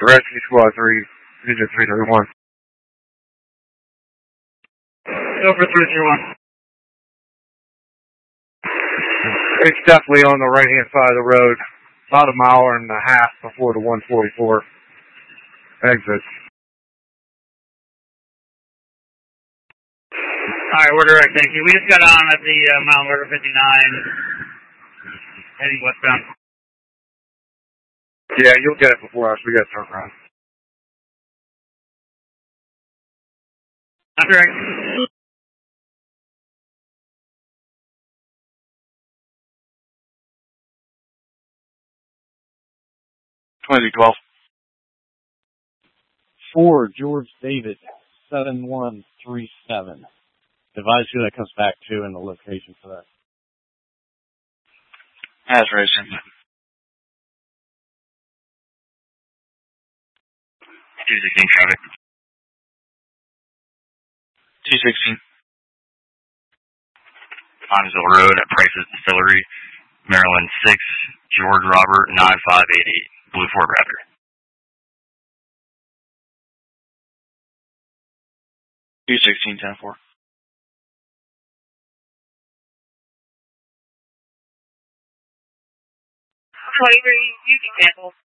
Rescue Squad 3, Vision 331. Go for 331. It's definitely on the right-hand side of the road, about a mile and a half before the 144 exit. Alright, we're direct, thank you. We just got on at the mile order 59, heading westbound. Yeah, you'll get it before us. We got to turn around. That's right. $20-12. 4 George David 7137. Advise who that comes back to and the location for that. That's racing. 216 traffic. 216. Hinesville Road at Price's Distillery, Maryland 6, George Robert 9588, Blue Ford Raptor. Two 16-10-4. 23, you can cancel.